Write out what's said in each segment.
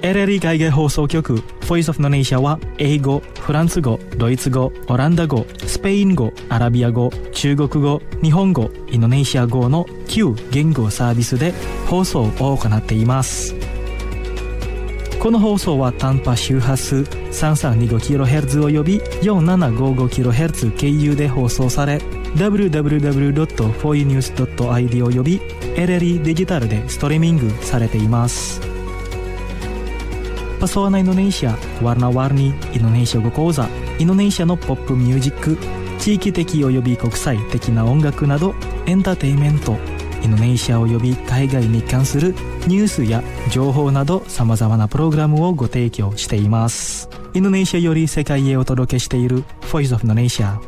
LLE 海外放送局 Voice of Indonesia は英語、フランス語、ドイツ語、オランダ語、スペイン語、アラビア語、中国語、日本語、インドネシア語の9言語サービスで放送を行っています。この放送は短波周波数 3325kHz および 4755kHz 経由で放送され、www.foinews.id および LLE デジタルでストリーミングされています。Pesona Indonesia, Warna-Warni Indonesia語講座、インドネシアのポップミュージック、地域的および国際的な音楽などエンターテインメント、インドネシアおよび海外に関するニュースや情報など様々なプログラムをご提供しています。インドネシアより世界へお届けしている Voice of Indonesia。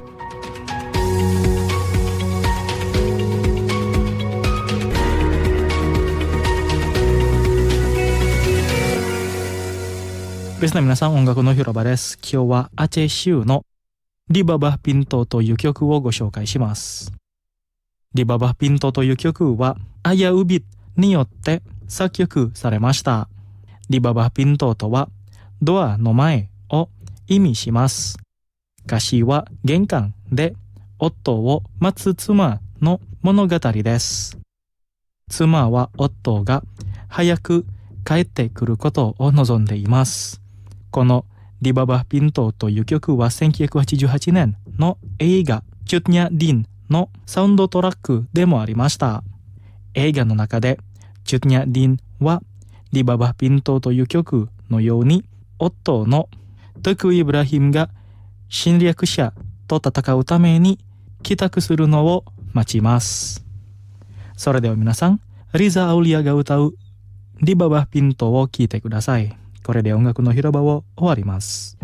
リスナーの皆さん、音楽の広場です。今日はアチェ州のリババピントという曲をご紹介します。リババピントという曲はアヤウビッによって作曲されました。リババピントとはドアの前を意味します。歌詞は玄関で夫を待つ妻の物語です。妻は夫が早く帰ってくることを望んでいます。このリババピントという曲は1988年の映画チュッニャ・ディンのサウンドトラックでもありました。映画の中でチュッニャ・ディンはリババピントという曲のように夫のトク・イブラヒムが侵略者と戦うために帰宅するのを待ちます。それでは皆さん、リザ・アウリアが歌うリババピントを聴いてください。これで音楽の広場を終わります。